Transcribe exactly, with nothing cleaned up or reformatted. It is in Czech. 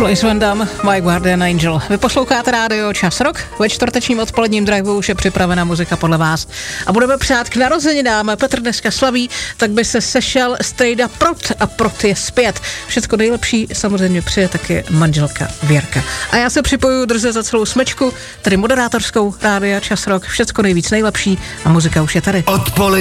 Place Vandam, My Guardian Angel. Vy posloucháte rádio Čas Rock. Ve čtvrtečním odpoledním driveu už je připravena muzika podle vás. A budeme přát k narozeninám. Petr dneska slaví, tak by se sešel Strejda Prot a Prot je zpět. Všecko nejlepší samozřejmě přeje taky manželka Věrka. A já se připojuju drze za celou smečku, tedy moderátorskou rádia Čas Rock. Všecko nejvíc nejlepší a muzika už je tady. Odpolední